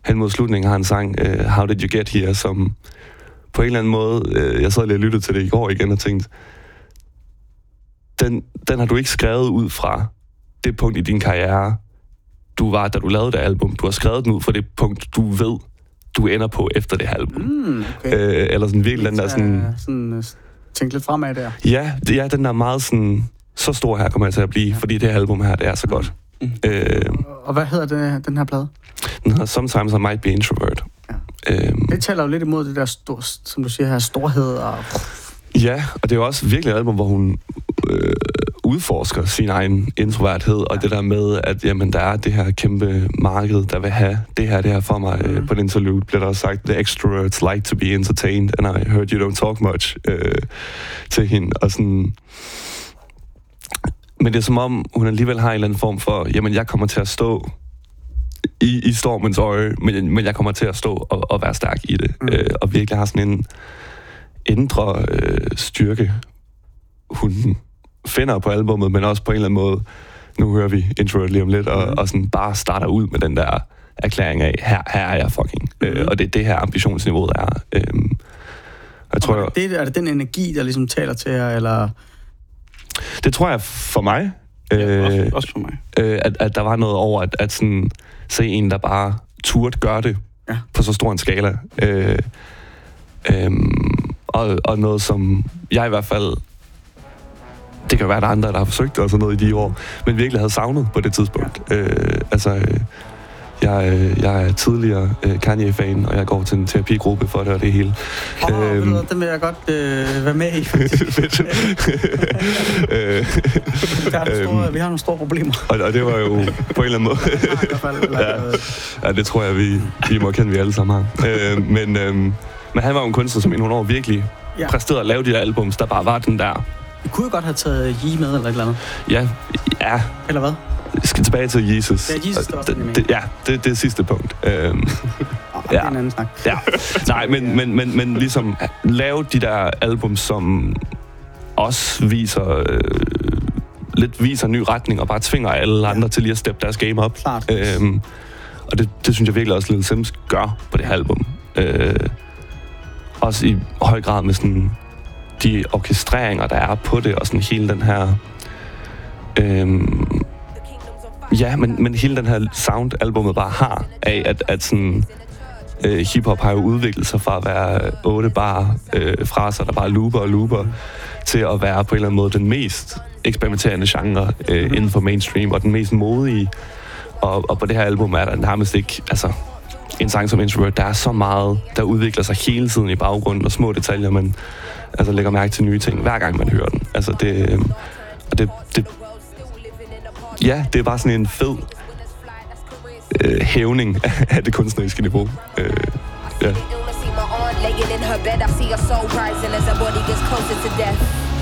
hen mod slutningen har en sang, How Did You Get Here, som på en eller anden måde, jeg sad lige og lyttede til det i går igen og tænkte, den har du ikke skrevet ud fra det punkt i din karriere, du var, da du lavede det album. Du har skrevet den ud fra det punkt, du ved, du ender på efter det album. Okay. Eller sådan virkelig den der sådan... Tænk lidt fremad der. Ja, den der meget sådan, så stor her kommer jeg til at blive, fordi det album her, det er så godt. Og hvad hedder den her plade? Den hedder Sometimes I Might Be Introvert. Ja. Det taler jo lidt imod det der, som du siger her, storhed og... Ja, og det er jo også virkelig et album, hvor hun udforsker sin egen introverthed, og det der med, at jamen, der er det her kæmpe marked, der vil have det her for mig. På den interview bliver der også sagt, the extroverts like to be entertained, and I heard you don't talk much til hende. Og sådan... Men det er som om, hun alligevel har en eller anden form for, jamen, jeg kommer til at stå i stormens øje, men jeg kommer til at stå og være stærk i det. Og virkelig har sådan en indre styrke, hun finder på albummet, men også på en eller anden måde, nu hører vi Introvert lige om lidt, og sådan bare starter ud med den der erklæring af, her er jeg fucking. Og det er det her ambitionsniveau, der er. Jeg tror, er det den energi, der ligesom taler til jer, eller... Det tror jeg for mig. Også for mig. At der var noget over, at sådan, se en, der bare turde gøre det på så stor en skala. Og noget, som jeg i hvert fald... Det kan være, der er andre, der har forsøgt og sådan noget i de år, men virkelig havde savnet på det tidspunkt. Jeg er tidligere Kanye-fan, og jeg går til en terapigruppe for det og det hele. Den vil jeg godt være med i, faktisk. Vi har nogle store problemer. Og det var jo på en eller anden måde... ja, det tror jeg, vi må kende, vi alle sammen har. Men han var jo en kunstner, som i nogle år virkelig præsterede at lave de der albums, der bare var den der... Vi kunne jo godt have taget Yee med, eller et eller andet. Ja. Eller hvad? Jeg skal tilbage til Jesus. Ja, Jesus er også det er sidste punkt. Det er en anden snak. Ja. Nej, men ligesom lave de der album, som også viser ny retning, og bare tvinger alle andre til lige at steppe deres game op. Klart. Og det synes jeg virkelig også, Lil Sims gør på det her album. Også i høj grad med sådan de orkestreringer, der er på det, og sådan hele den her... men hele den her sound-albummet bare har, af at sådan... hiphop har jo udviklet sig fra at være 8 bare fraser, der bare looper, til at være på en eller anden måde den mest eksperimenterende genre inden for mainstream, og den mest modige. Og på det her album er der nærmest ikke... Altså, en sang som Introvert, der er så meget, der udvikler sig hele tiden i baggrunden, og små detaljer, man lægger mærke til nye ting, hver gang man hører den. Altså det er bare sådan en fed hævning af det kunstneriske niveau. Ja.